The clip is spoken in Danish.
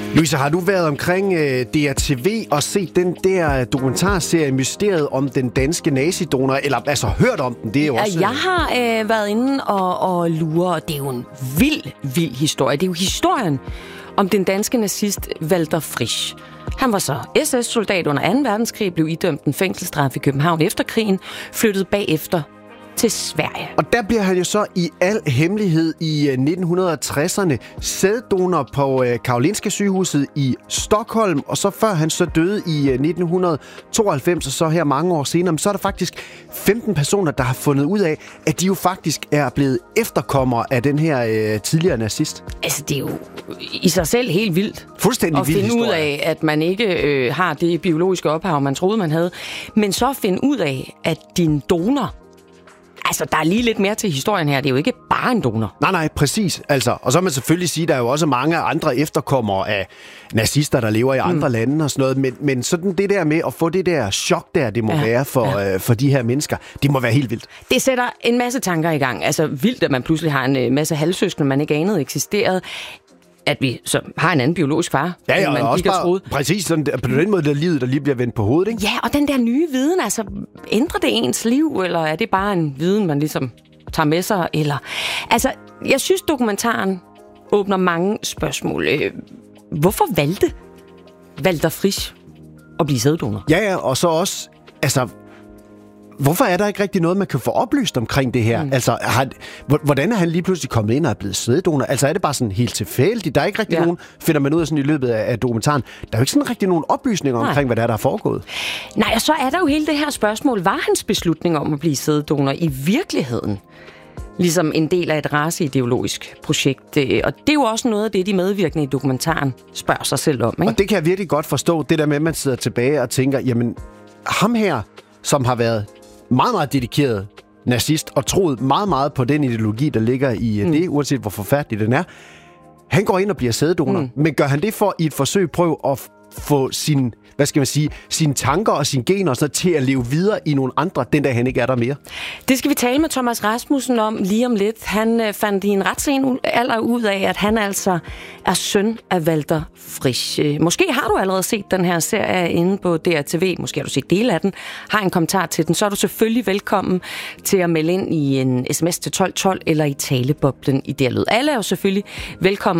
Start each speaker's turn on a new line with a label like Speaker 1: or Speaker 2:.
Speaker 1: Louise, har du været omkring DRTV og set den der dokumentarserie Mysteriet om den danske nazidonor, eller altså hørt om den? Det er jo også...
Speaker 2: Jeg har været inde og lure, og det er jo en vild historie. Det er jo historien om den danske nazist Walter Frisch. Han var så SS-soldat under 2. verdenskrig, blev idømt en fængselsstraf i København efter krigen, flyttede bagefter til Sverige.
Speaker 1: Og der bliver han jo så i al hemmelighed i 1960'erne sæddonor på Karolinska sygehuset i Stockholm, og så før han så døde i 1992, og så her mange år senere, så er der faktisk 15 personer, der har fundet ud af, at de jo faktisk er blevet efterkommere af den her tidligere nazist.
Speaker 2: Altså, det er jo i sig selv helt vildt.
Speaker 1: Fuldstændig vild historie.
Speaker 2: At finde ud af, at man ikke har det biologiske ophav, man troede, man havde, men så finde ud af, at din donor... Altså, der er lige lidt mere til historien her. Det er jo ikke bare en donor.
Speaker 1: Nej, præcis. Altså, og så kan man selvfølgelig sige, at der er jo også mange andre efterkommere af nazister, der lever i andre lande og sådan noget. Men sådan det der med at få det der chok der, det må være for de her mennesker, det må være helt vildt. Det
Speaker 2: sætter en masse tanker i gang. Altså, vildt, at man pludselig har en masse halvsøskende, man ikke anede eksisterede. At vi så har en anden biologisk far,
Speaker 1: ja,
Speaker 2: man
Speaker 1: også
Speaker 2: ikke har troet.
Speaker 1: Præcis, sådan, på den måde, der livet, der lige bliver vendt på hovedet, ikke?
Speaker 2: Ja, og den der nye viden, altså, ændrer det ens liv, eller er det bare en viden, man ligesom tager med sig? Eller... Altså, jeg synes, dokumentaren åbner mange spørgsmål. Hvorfor valgte Walter Frisch at blive sæddonor?
Speaker 1: Ja, og så også, altså... Hvorfor er der ikke rigtig noget, man kan få oplyst omkring det her? Altså, hvordan er han lige pludselig kommet ind og er blevet sæddonor? Altså, er det bare sådan helt tilfældigt? Der er ikke rigtig nogen, finder man ud af sådan i løbet af dokumentaren. Der er jo ikke sådan rigtig nogen oplysninger omkring, hvad der er foregået. Nej,
Speaker 2: og så er der jo hele det her spørgsmål. Var hans beslutning om at blive sæddonor i virkeligheden ligesom en del af et raceideologisk projekt? Og det er jo også noget af det, de medvirkende i dokumentaren spørger sig selv om, ikke?
Speaker 1: Og det kan jeg virkelig godt forstå. Det der med, at man sidder tilbage og tænker, jamen, ham her, som har været meget, meget dedikeret nazist, og troet meget, meget på den ideologi, der ligger i det, uanset hvor forfærdelig den er. Han går ind og bliver sæddonor, men gør han det for i et forsøg prøve at få sine tanker og sine gener og sådan noget, til at leve videre i nogle andre, den dag han ikke er der mere? Det skal vi tale med Thomas Rasmussen om lige om lidt. Han fandt i en ret sen alder ud af, at han altså er søn af Walter Frisch. Måske har du allerede set den her serie inde på DRTV, måske har du set dele af den, har en kommentar til den, så er du selvfølgelig velkommen til at melde ind i en sms til 1212 eller i taleboblen i Derlyd. Alle er jo selvfølgelig velkommen